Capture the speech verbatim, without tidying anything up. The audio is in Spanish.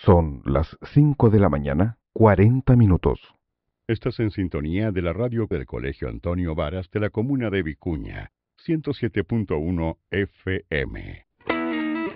Son las cinco de la mañana, cuarenta minutos. Estás en sintonía de la radio del Colegio Antonio Varas de la comuna de Vicuña, ciento siete punto uno F M.